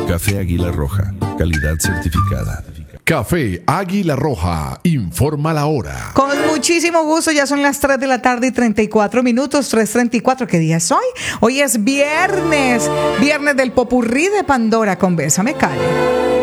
Café Águila Roja, calidad certificada. Café Águila Roja, informa la hora. Con muchísimo gusto, ya son las 3 de la tarde y 34 minutos, 3:34. ¿Qué día es hoy? Hoy es viernes del popurrí de Pandora con Bésame Cali.